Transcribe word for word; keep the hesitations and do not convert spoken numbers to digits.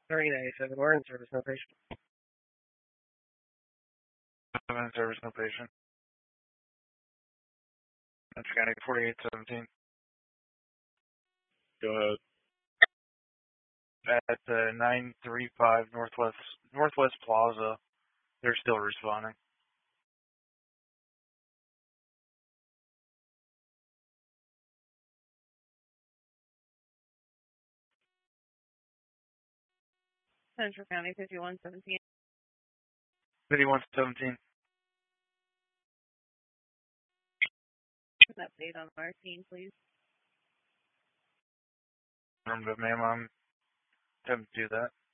three ninety-seven, we're in service, no patient. I'm in service, no patient. That's County forty-eight seventeen. Go ahead. At uh, nine three five Northwest Northwest Plaza, they're still responding. Central County fifty-one seventeen. fifty-one seventeen. An update on our team, please. But ma'am, I'm attempting to do that.